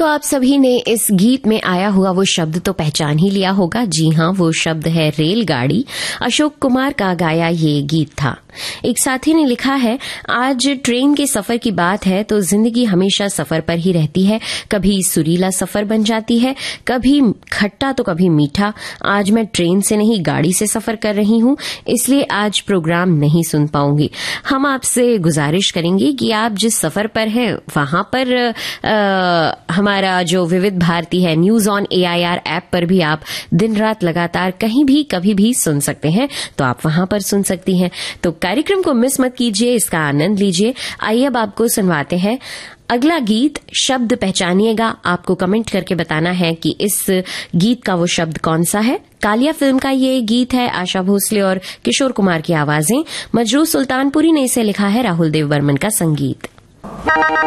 तो आप सभी ने इस गीत में आया हुआ वो शब्द तो पहचान ही लिया होगा। जी हाँ, वो शब्द है रेलगाड़ी। अशोक कुमार का गाया ये गीत था। एक साथी ने लिखा है, आज ट्रेन के सफर की बात है तो जिंदगी हमेशा सफर पर ही रहती है। कभी सुरीला सफर बन जाती है, कभी खट्टा तो कभी मीठा। आज मैं ट्रेन से नहीं गाड़ी से सफर कर रही हूँ, इसलिए आज प्रोग्राम नहीं सुन पाऊंगी। हम आपसे गुजारिश करेंगे कि आप जिस सफर पर हैं वहां पर हमारा जो विविध भारती है न्यूज ऑन AIR ऐप पर भी आप दिन रात लगातार कहीं भी कभी भी सुन सकते हैं, तो आप वहां पर सुन सकती हैं। तो कार्यक्रम को मिस मत कीजिए, इसका आनंद लीजिए। आइए अब आपको सुनवाते हैं अगला गीत। शब्द पहचानिएगा, आपको कमेंट करके बताना है कि इस गीत का वो शब्द कौन सा है। कालिया फिल्म का ये गीत है, आशा भोसले और किशोर कुमार की आवाजें। मजरूह सुल्तानपुरी ने इसे लिखा है, राहुल देव बर्मन का संगीत।